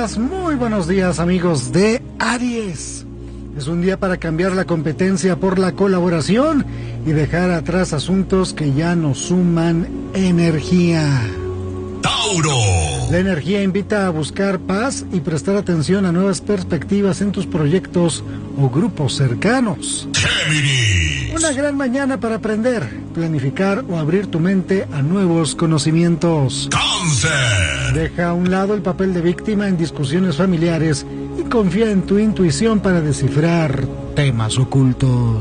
muy buenos días amigos de Aries. Es un día para cambiar la competencia por la colaboración y dejar atrás asuntos que ya no suman energía. Tauro. La energía invita a buscar paz y prestar atención a nuevas perspectivas en tus proyectos o grupos cercanos. Géminis. Una gran mañana para aprender, planificar o abrir tu mente a nuevos conocimientos. Cáncer. Deja a un lado el papel de víctima en discusiones familiares y confía en tu intuición para descifrar temas ocultos.